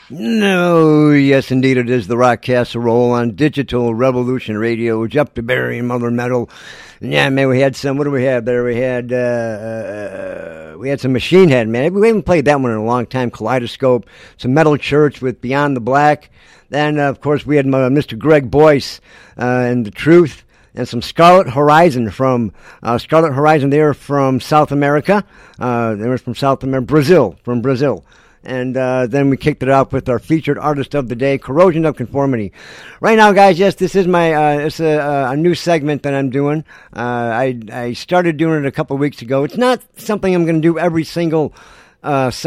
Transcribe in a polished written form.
No, yes, indeed, it is the Rock Casserole on Digital Revolution Radio. Jeff DeBerry and Mother Metal. And yeah, man, we had some. What do we have there? We had some Machine Head, man. We haven't played that one in a long time. Kaleidoscope, some Metal Church with Beyond the Black. Then, of course, we had Mr. Greg Boyce and The Truth, and some Scarlet Horizon from Scarlet Horizon. They were from South America. They were from South America, Brazil. And then we kicked it off with our featured artist of the day, Corrosion of Conformity. Right now, guys, yes, this is my it's a new segment that I'm doing. I started doing it a couple weeks ago. It's not something I'm going to do every single Sunday